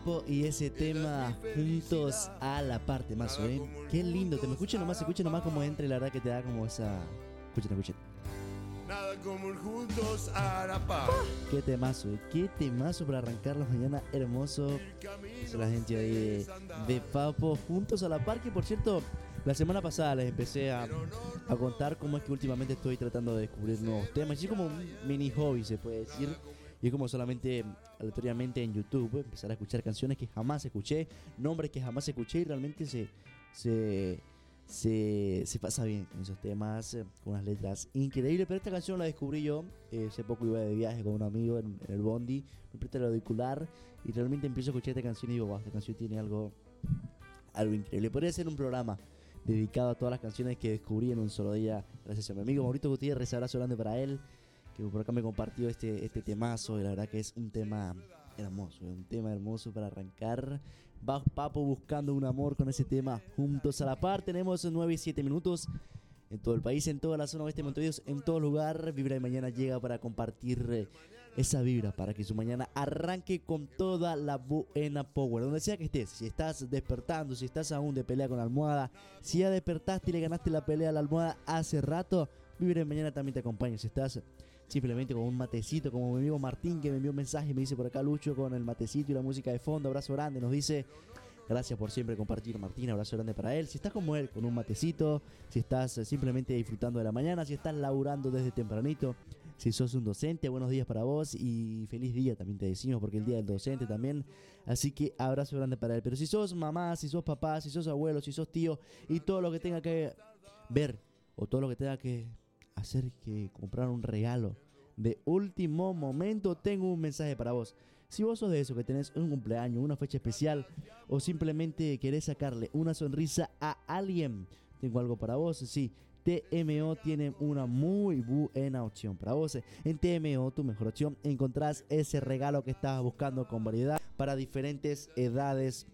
Papo y ese tema juntos a la parte más, ¿eh? Qué lindo, te me escuchen nomás como entra y la verdad que te da como esa... Escuchen. Nada como el juntos a la par. Qué temazo para arrancar la mañana, hermoso. Es la gente ahí de Papo juntos a la par, que por cierto, la semana pasada les empecé a contar cómo es que últimamente estoy tratando de descubrir nuevos temas. Es como un mini hobby, se puede decir. Y es como solamente aleatoriamente en YouTube empezar a escuchar canciones que jamás escuché, nombres que jamás escuché, y realmente se pasa bien con esos temas, con unas letras increíbles. Pero esta canción la descubrí yo. Hace poco iba de viaje con un amigo en el bondi, me presté el auricular y realmente empiezo a escuchar esta canción y digo, wow, esta canción tiene algo increíble. Podría ser un programa dedicado a todas las canciones que descubrí en un solo día, gracias a mi amigo Maurito Gutiérrez. Abrazo grande para él, que por acá me compartió este temazo, y la verdad que es un tema hermoso para arrancar. Va Papo buscando un amor con ese tema juntos a la par. Tenemos 9 y 7 minutos en todo el país, en toda la zona oeste de Montevideo, en todo lugar. Vibra de Mañana llega para compartir esa vibra, para que su mañana arranque con toda la buena power. Donde sea que estés, si estás despertando, si estás aún de pelea con la almohada, si ya despertaste y le ganaste la pelea a la almohada hace rato, Vibra de Mañana también te acompaña. Si estás simplemente con un matecito, como mi amigo Martín, que me envió un mensaje, me dice por acá: Lucho, con el matecito y la música de fondo, abrazo grande, nos dice. Gracias por siempre compartir, Martín, abrazo grande para él. Si estás como él, con un matecito, si estás simplemente disfrutando de la mañana, si estás laburando desde tempranito, si sos un docente, buenos días para vos y feliz día también te decimos, porque el día del docente también. Así que abrazo grande para él. Pero si sos mamá, si sos papá, si sos abuelo, si sos tío y todo lo que tenga que ver o todo lo que tenga que hacer que comprar un regalo de último momento, tengo un mensaje para vos. Si vos sos de eso, que tenés un cumpleaños, una fecha especial, o simplemente querés sacarle una sonrisa a alguien, tengo algo para vos. Sí, TMO tiene una muy buena opción para vos. En TMO, tu mejor opción, encontrás ese regalo que estabas buscando con variedad para diferentes edades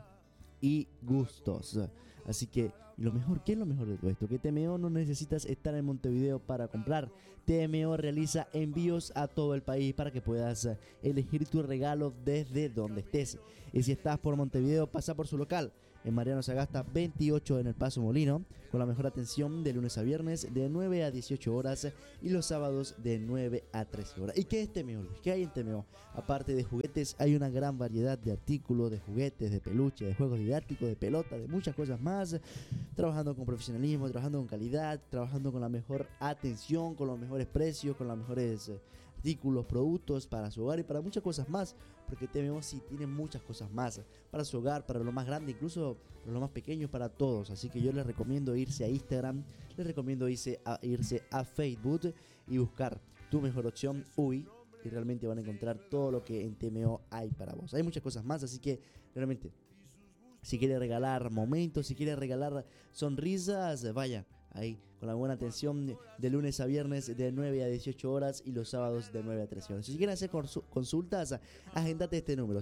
y gustos. Así que, y lo mejor, ¿qué es lo mejor de todo esto? Que TMO no necesitas estar en Montevideo para comprar. TMO realiza envíos a todo el país para que puedas elegir tu regalo desde donde estés. Y si estás por Montevideo, pasa por su local en Mariano Sagasta 28 en el Paso Molino, con la mejor atención de lunes a viernes de 9 a 18 horas y los sábados de 9 a 13 horas. ¿Y qué es TMO? ¿Qué hay en TMO? Aparte de juguetes, hay una gran variedad de artículos, de juguetes, de peluche, de juegos didácticos, de pelota, de muchas cosas más. Trabajando con profesionalismo, trabajando con calidad, trabajando con la mejor atención, con los mejores precios, con los mejores artículos, productos para su hogar y para muchas cosas más, porque TMO sí tiene muchas cosas más para su hogar, para lo más grande, incluso para lo más pequeño, para todos. Así que yo les recomiendo irse a Instagram, les recomiendo irse a Facebook y buscar tu mejor opción UI, y realmente van a encontrar todo lo que en TMO hay para vos. Hay muchas cosas más, así que realmente, si quiere regalar momentos, si quiere regalar sonrisas, vaya ahí con la buena atención de lunes a viernes de 9 a 18 horas y los sábados de 9 a 13 horas. Si quieren hacer consultas, agendate este número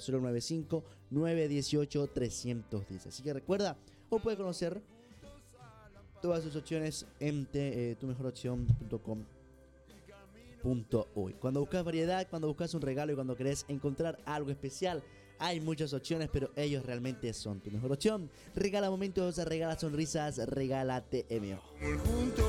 095-918-310. Así que recuerda, o puedes conocer todas sus opciones en tumejoropcion.com.uy. Cuando buscas variedad, cuando buscas un regalo y cuando querés encontrar algo especial, hay muchas opciones, pero ellos realmente son tu mejor opción. Regala momentos, regala sonrisas, regala TMO.